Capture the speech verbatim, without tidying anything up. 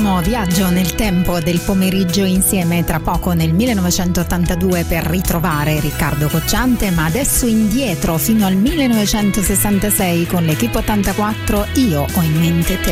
ultimo viaggio nel tempo del pomeriggio insieme tra poco nel millenovecentottantadue per ritrovare Riccardo Cocciante, ma adesso indietro fino al millenovecentosessantasei con l'Equipe ottantaquattro, Io ho in mente te.